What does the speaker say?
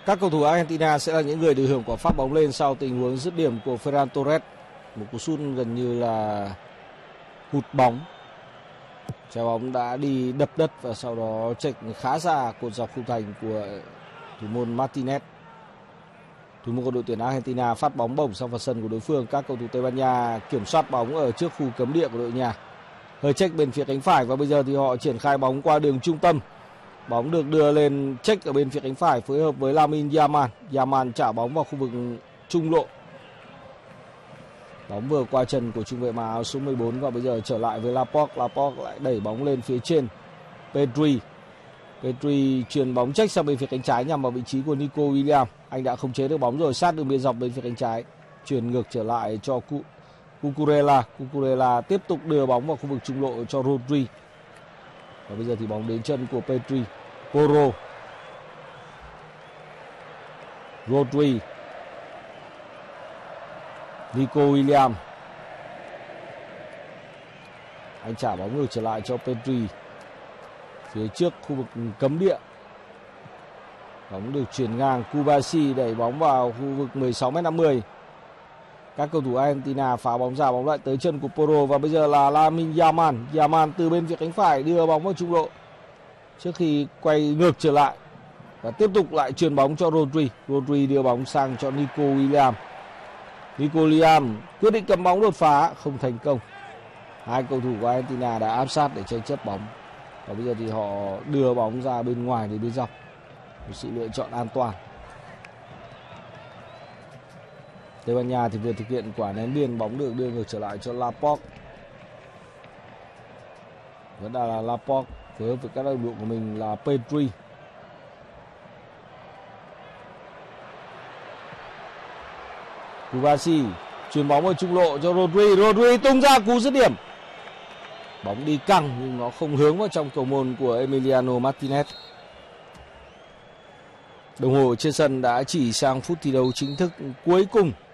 Các cầu thủ Argentina sẽ là những người được hưởng quả phát bóng lên sau tình huống dứt điểm của Ferran Torres. Một cú sút gần như là hụt bóng. Trái bóng đã đi đập đất và sau đó chệch khá xa cột dọc khung thành của thủ môn Martinez. Thủ môn của đội tuyển Argentina phát bóng bổng sang phần sân của đối phương. Các cầu thủ Tây Ban Nha kiểm soát bóng ở trước khu cấm địa của đội nhà. Hơi chếch bên phía cánh phải và bây giờ thì họ triển khai bóng qua đường trung tâm. Bóng được đưa lên chếch ở bên phía cánh phải phối hợp với Lamine Yamal. Yamal trả bóng vào khu vực trung lộ. Bóng vừa qua chân của trung vệ màu áo số 14 và bây giờ trở lại với Laporte. Laporte lại đẩy bóng lên phía trên. Pedri chuyền bóng chếch sang bên phía cánh trái nhằm vào vị trí của Nico Williams. Anh đã khống chế được bóng rồi, sát đường biên dọc bên phía cánh trái. Chuyền ngược trở lại cho Cucurella. Cucurella tiếp tục đưa bóng vào khu vực trung lộ cho Rodri. Và bây giờ thì bóng đến chân của Pedri. Porro. Rodri. Nico Williams. Anh trả bóng ngược trở lại cho Pedri. Phía trước khu vực cấm địa. Bóng được chuyển ngang. Kubasi đẩy bóng vào khu vực 16m50. Các cầu thủ Argentina phá bóng ra, bóng lại tới chân của Porro. Và bây giờ là Lamine Yamal. Yamal từ bên phía cánh phải đưa bóng vào trung lộ trước khi quay ngược trở lại. Và tiếp tục lại chuyền bóng cho Rodri. Rodri đưa bóng sang cho Nico Williams. Nico Williams quyết định cầm bóng đột phá, không thành công. Hai cầu thủ của Argentina đã áp sát để tranh chấp bóng. Và bây giờ thì họ đưa bóng ra bên ngoài để bên dọc. Một sự lựa chọn an toàn. Tây Ban Nha thì vừa thực hiện quả ném biên, bóng được đưa ngược trở lại cho Laporte. Vẫn là Laporte phối hợp với các đồng đội của mình là Pedri. Kubasi chuyền bóng ở trung lộ cho Rodri. Rodri tung ra cú dứt điểm. Bóng đi căng nhưng nó không hướng vào trong cầu môn của Emiliano Martinez. Đồng hồ trên sân đã chỉ sang phút thi đấu chính thức cuối cùng